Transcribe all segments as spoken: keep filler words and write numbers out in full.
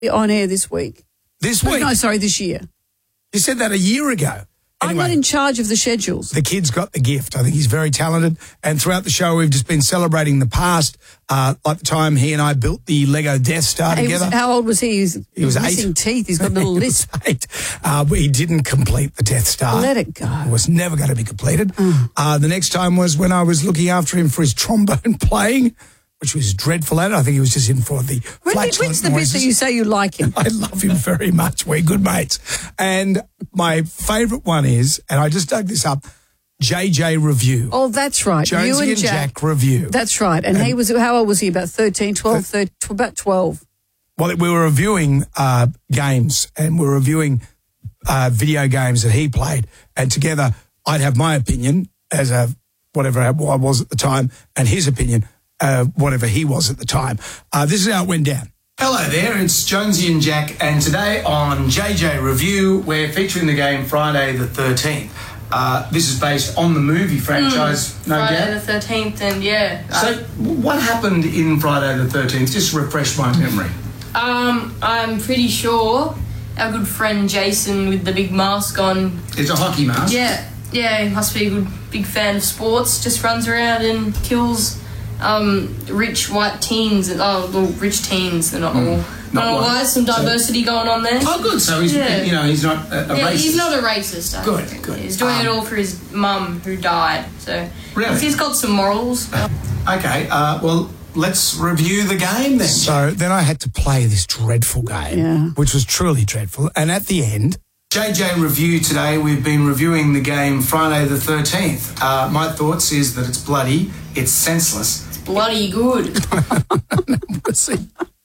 on air this week. This week? No, sorry, this year. You said that a year ago. Anyway, I'm not in charge of the schedules. The kid's got the gift. I think he's very talented. And throughout the show, we've just been celebrating the past. Uh, like the time he and I built the Lego Death Star He together. Was, how old was he? He was, he was missing eight. teeth. He's got a little he lisp. was eight. Uh, but he didn't complete the Death Star. Let it go. It was never going to be completed. Mm. Uh, the next time was when I was looking after him for his trombone playing, which was dreadful at it. I think he was just in for the flatulent When's the noises. bit that you say you like him? I love him very much. We're good mates. And my favourite one is, and I just dug this up, J J Review. Oh, that's right. Jonesy you and, and Jack. Jack Review. That's right. And, and he was, how old was he? About thirteen, twelve, thirteen, about twelve. Well, we were reviewing uh, games and we were reviewing uh, video games that he played. And together, I'd have my opinion as a whatever I was at the time, and his opinion, uh, whatever he was at the time. Uh, this is how it went down. Hello there, it's Jonesy and Jack, and today on J J Review, we're featuring the game Friday the thirteenth. Uh, this is based on the movie franchise, mm, no doubt. Friday the thirteenth, and yeah. So, what happened in Friday the thirteenth? Just refresh my memory. Um, I'm pretty sure our good friend Jason with the big mask on. It's a hockey mask. Yeah, yeah, he must be a good big fan of sports. Just runs around and kills um, rich white teens, and oh, well, rich teens. They're not mm. all. Not all white. Some diversity so, going on there. Oh, good. So he's, yeah. you know, he's not a, a yeah, racist. He's not a racist. I good, think. good. He's doing um, it all for his mum who died. So really? He's got some morals. Okay. Uh, well, let's review the game then. So then I had to play this dreadful game, yeah. which was truly dreadful. And at the end, J J Review today, we've been reviewing the game Friday the thirteenth. Uh, my thoughts is that it's bloody, it's senseless. It's bloody good. We'll see.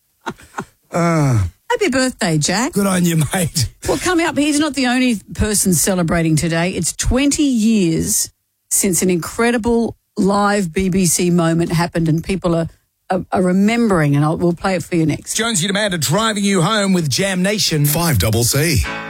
Uh, Happy birthday, Jack. Good on you, mate. Well, coming up, he's not the only person celebrating today. It's twenty years since an incredible live B B C moment happened, and people are, are, are remembering, and I'll, we'll play it for you next. Jonesy and Amanda driving you home with Jam Nation. five double C.